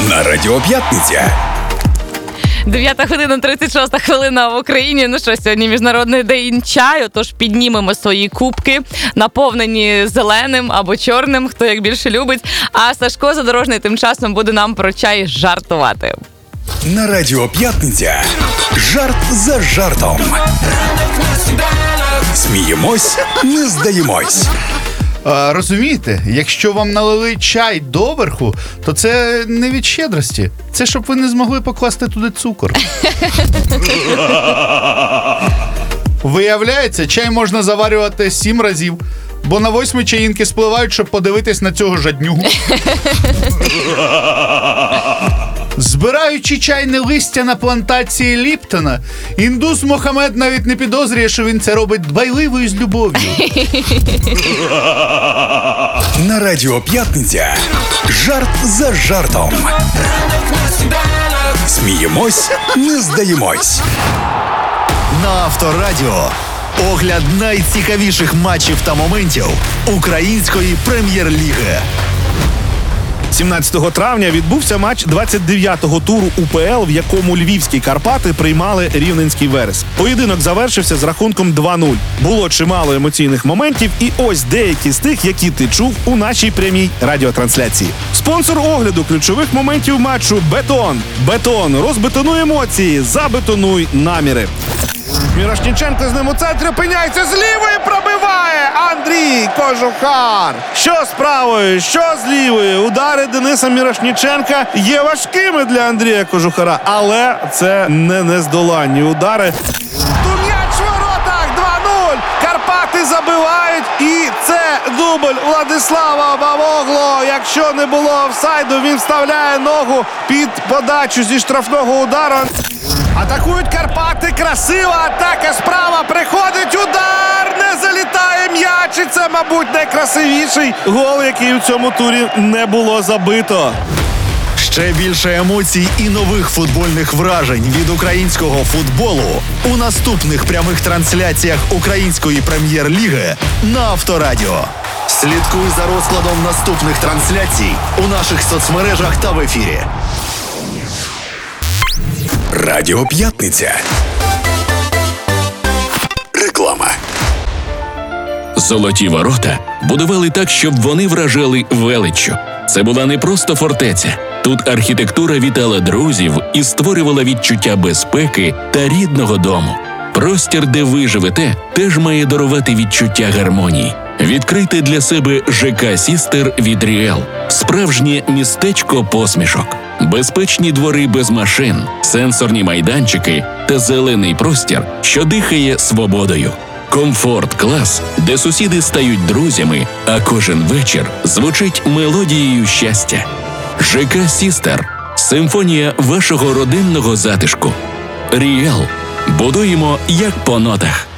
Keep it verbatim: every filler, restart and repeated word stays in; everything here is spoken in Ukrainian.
на Радіо П'ятниця. дев'ята година, тридцять шоста хвилина в Україні. Ну що, сьогодні Міжнародний день чаю, тож піднімемо свої кубки, наповнені зеленим або чорним, хто як більше любить. А Сашко Задорожний тим часом буде нам про чай жартувати. На Радіо П'ятниця. Жарт за жартом. Сміємось, не здаємось. А, розумієте, якщо вам налили чай доверху, то це не від щедрості. Це щоб ви не змогли покласти туди цукор. Виявляється, чай можна заварювати сім разів, бо на восьми чаїнки спливають, щоб подивитись на цього жаднюгу. Збираючи чайне листя на плантації Ліптона, індус Мохамед навіть не підозрює, що він це робить дбайливо і з любов'ю. На Радіо П'ятниця. Жарт за жартом. Сміємось, не здаємось. На Авторадіо. Огляд найцікавіших матчів та моментів української прем'єр-ліги. сімнадцятого травня відбувся матч двадцять дев'ятого туру УПЛ, в якому львівські Карпати приймали Рівненський Верес. Поєдинок завершився з рахунком два нуль. Було чимало емоційних моментів, і ось деякі з тих, які ти чув у нашій прямій радіотрансляції. Спонсор огляду ключових моментів матчу «Бетон». «Бетон». Розбетонуй емоції, забетонуй наміри. Мірошніченко з ним у центрі опиняється, з лівої пробиває Андрій Кожухар. Що з правої, що з лівої. Удари Дениса Мірошніченка є важкими для Андрія Кожухара, але це не нездоланні удари. Тут м'яч в воротах, два нуль. Карпати забивають, і це дубль Владислава Бавогло. Якщо не було офсайду, він вставляє ногу під подачу зі штрафного удару. Атакують Карпати, красива атака справа, приходить удар, не залітає м'яч, і це, мабуть, найкрасивіший гол, який у цьому турі не було забито. Ще більше емоцій і нових футбольних вражень від українського футболу у наступних прямих трансляціях української прем'єр-ліги на Авторадіо. Слідкуй за розкладом наступних трансляцій у наших соцмережах та в ефірі. Радіо П'ятниця. Реклама. Золоті ворота будували так, щоб вони вражали величчю. Це була не просто фортеця. Тут архітектура вітала друзів і створювала відчуття безпеки та рідного дому. Простір, де ви живете, теж має дарувати відчуття гармонії. Відкрийте для себе ЖК «Сістер» від Ріел. Справжнє містечко посмішок. Безпечні двори без машин, сенсорні майданчики та зелений простір, що дихає свободою. Комфорт-клас, де сусіди стають друзями, а кожен вечір звучить мелодією щастя. ЖК «Сістер» – симфонія вашого родинного затишку. Ріел. Будуємо як по нотах.